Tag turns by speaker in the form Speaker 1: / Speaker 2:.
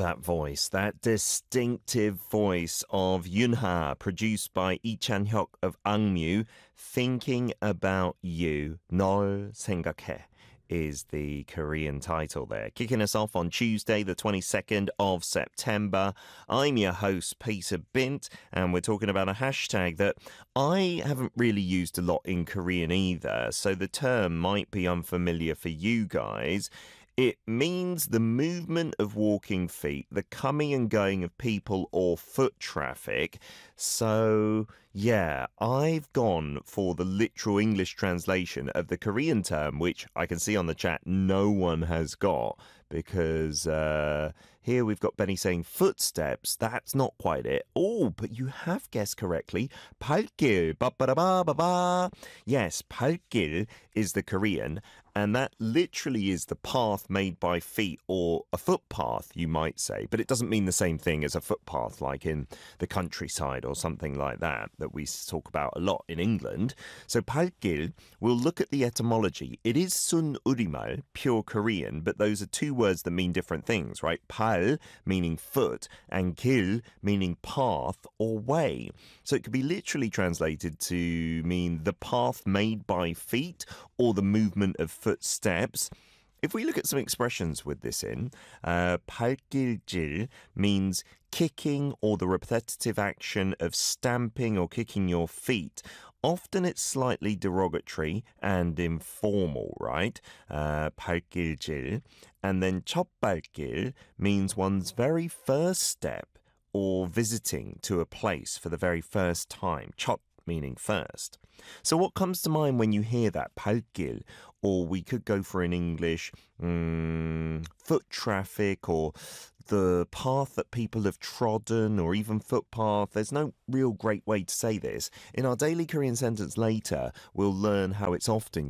Speaker 1: That voice, that distinctive voice of Yunha, produced by Lee Chan-hyuk of Angmyu, Thinking About You, 널 생각해, is the Korean title there. Kicking us off on Tuesday, the 22nd of September. I'm your host, Peter Bint, and we're talking about a hashtag that I haven't really used a lot in Korean either, so the term might be unfamiliar for you guys. It means the movement of walking feet, the coming and going of people or foot traffic. So, yeah, I've gone for the literal English translation of the Korean term, which I can see on the chat no one has got, because here we've got Benny saying footsteps. That's not quite it. Oh, but you have guessed correctly. 발길, ba-ba-da-ba-ba-ba. Yes, 발길 is the Korean, and that literally is the path made by feet, or a footpath, you might say. But it doesn't mean the same thing as a footpath like in the countryside or something like that we talk about a lot in England. So 발길, we'll look at the etymology. It is sun urimal, pure Korean, but those are two words that mean different things, right? 발 meaning foot and 길 meaning path or way. So it could be literally translated to mean the path made by feet or the movement of footsteps. If we look at some expressions with this in, 발길질 means kicking or the repetitive action of stamping or kicking your feet. Often it's slightly derogatory and informal, right? 발길질. And then 첫 발길 means one's very first step or visiting to a place for the very first time. 첫 meaning first. So what comes to mind when you hear that, 발길? Or we could go for in English, foot traffic, or the path that people have trodden, or even footpath. There's no real great way to say this. In our daily Korean sentence later, we'll learn how it's often